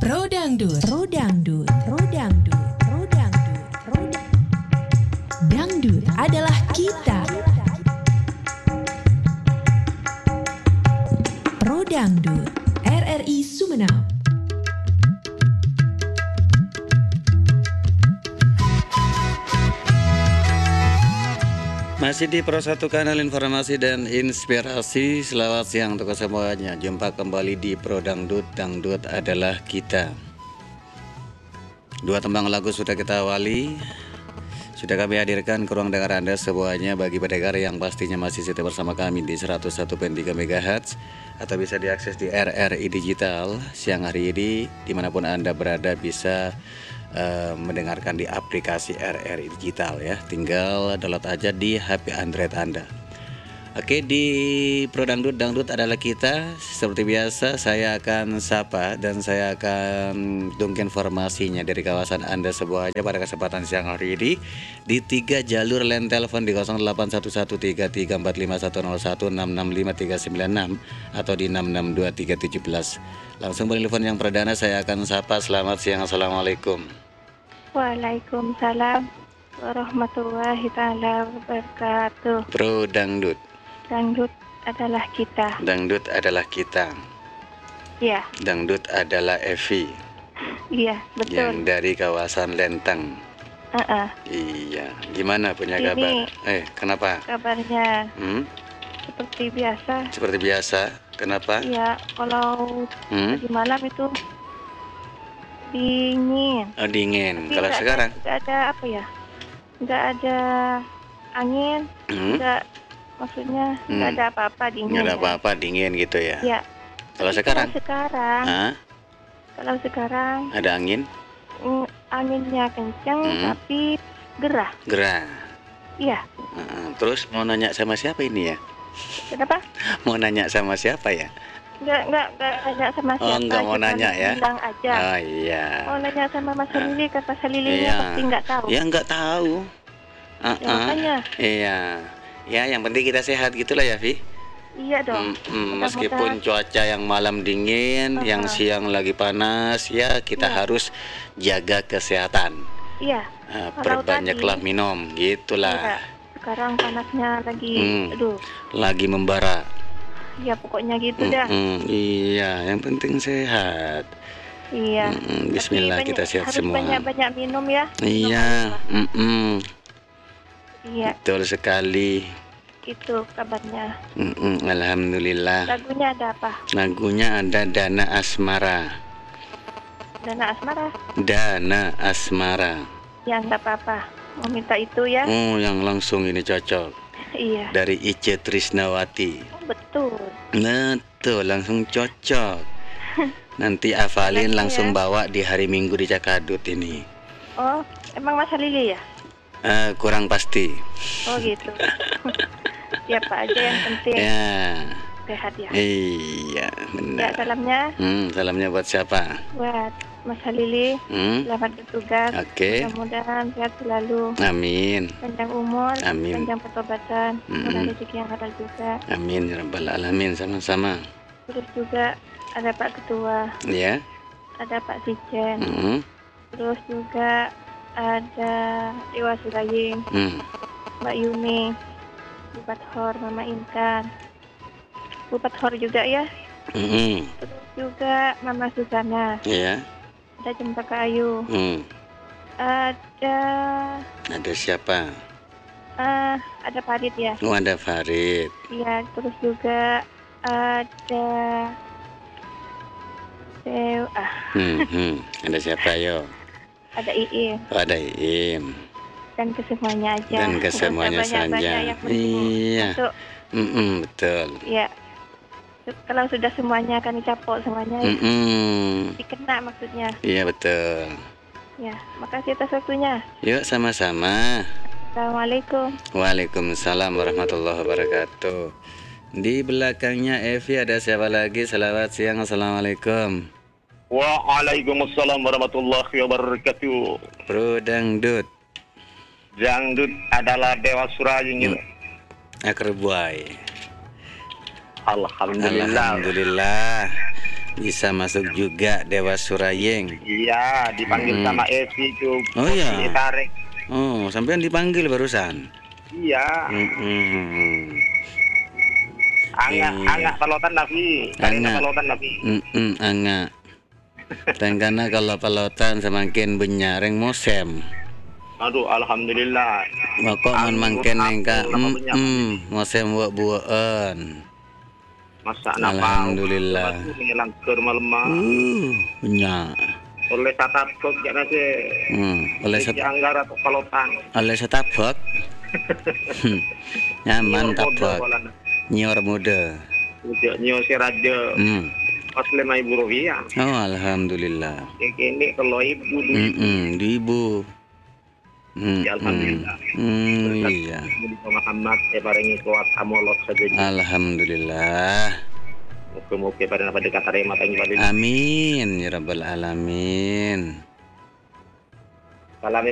Pro Dangdut. Pro Dangdut. Pro Dangdut. Pro Dangdut. Pro Dangdut adalah kita. Pro Dangdut RRI Sumeneb. Masih di Pro 1 Kanal Informasi dan Inspirasi. Selamat siang untuk semuanya. Jumpa kembali di Pro Dangdut. Dangdut adalah kita. Dua tembang lagu sudah kita awali. Sudah kami hadirkan ke ruang dengar Anda semuanya. Bagi pendengar yang pastinya masih setia bersama kami di 101.3 MHz atau bisa diakses di RRI Digital. Siang hari ini dimanapun Anda berada bisa mendengarkan di aplikasi RRI Digital ya. Tinggal download aja di HP Android Anda. Oke, di Pro Dangdut, Dangdut adalah kita. Seperti biasa saya akan sapa dan saya akan tunggu informasinya dari kawasan Anda semuanya pada kesempatan siang hari ini di 3 jalur line telepon di 0811334510166536 atau di 662317. Langsung telepon yang perdana saya akan sapa. Selamat siang, assalamualaikum. Waalaikumsalam warahmatullahi taala wabarakatuh. Pro Dangdut. Dangdut adalah kita. Dangdut adalah kita. Iya. Dangdut adalah Evi. Iya, betul. Yang dari kawasan Lenteng. Iya. Gimana punya Ini kabar? Kenapa? Kabarnya seperti biasa. Seperti biasa. Kenapa? Iya, kalau di malam itu dingin. Oh, dingin. Tapi Kalau sekarang? Nggak ada apa ya? Nggak ada angin. Maksudnya nggak ada apa-apa dingin. Nggak ada apa-apa dingin gitu ya? Iya. Kalau sekarang? Kalau sekarang ada angin? Anginnya kenceng tapi gerah. Gerah. Iya. Terus mau nanya sama siapa ini ya? Kenapa? Mau nanya sama siapa ya? Enggak nanya sama siapa. Oh, enggak mau nanya ya? Bilang aja. Oh iya. Mau nanya sama Mas Halili, kata Halili pasti enggak tahu. Ya enggak tahu. Ya, makanya. Iya. Ya, yang penting kita sehat gitulah ya, Vi. Iya dong. Meskipun cuaca yang malam dingin, yang siang lagi panas, ya kita harus jaga kesehatan. Iya. Perbanyaklah minum, gitulah. Iya. Sekarang panasnya lagi, lagi membara. Iya, pokoknya gitu dah. Iya, yang penting sehat. Iya. Bismillah, kita sehat harus semua. Banyak-banyak minum ya. Iya. Iya. Betul sekali. Itu kabarnya. Alhamdulillah. Lagunya ada apa? Lagunya ada Dana Asmara. Dana Asmara? Dana Asmara. Ya nggak apa-apa. Mau minta itu ya? Oh, yang langsung ini cocok. Iya. Dari Ice Trisnawati. Betul. Betul, langsung cocok. Nanti hafalin langsung bawa di hari Minggu di Cakadut ini. Oh, emang Mas Halili ya? Kurang pasti. Oh gitu. Siapa aja yang penting sehat ya. Iya, benar. Ya, salamnya. Salamnya buat siapa? Buat Mas Halili. Selamat bertugas. Oke. Mudah-mudahan sehat selalu. Amin. Panjang umur. Amin. Panjang pertobatan. Murah rezeki yang halal juga. Amin ya rabbal alamin. Sama-sama. Terus juga ada Pak Ketua. Iya. Ada Pak Sijen. Terus juga ada Dewa Suraying, Mbak Yuni, Bupat Hor, Mama Intan, Bupat Hor juga ya. Terus juga Mama Susana. Iya. Ada Cempaka Ayu. Ada siapa? Ada Farid ya. Oh, ada Farid. Iya. Terus juga ada Ada siapa yo? Ada Iim. Oh, ada Iim. Dan kesemuanya aja. Dan kesemuanya saja. Iya. Betul. Iya. Kalau sudah semuanya akan dicapok semuanya. Dikena maksudnya. Iya, betul. Ya, makasih atas waktunya. Yuk, sama-sama. Assalamualaikum. Waalaikumsalam warahmatullahi wabarakatuh. Di belakangnya Evi ada siapa lagi? Selamat siang, assalamualaikum. Waalaikumsalam warahmatullahi wabarakatuh. Pro Dangdut. Dangdut adalah Dewa Suraying. Akerbuai. Alhamdulillah. Alhamdulillah. Bisa masuk juga Dewa Surayeng. Iya, dipanggil sama Esi itu. Oh, iya. Ditarik. Oh, sampean dipanggil barusan. Iya. Angak pelotan tapi. Angak. Pelotan tapi. Angak. Dan karena kalau pelotan semakin benyareng mosem. Aduh, alhamdulillah. Kok man mangken engka mosem buat-buatan. Masa Alhamdulillah. Menyelang ke malemah. Punya. Oleh tatap kok jangan sih. Oleh Anggar atau pelotan. oleh setabak. Nyaman tabak. Nyor muda. Nyo si raja. Pas 5.000 rupiah. Oh, alhamdulillah. Yang ini kalau ibu Di ibu. ya alhamdulillah. Iya. Muhammad barengi kuat amolot saja. Alhamdulillah. Muka-muka pada apa dekat terima tanya pada. Amin ya rabbal alamin. Salam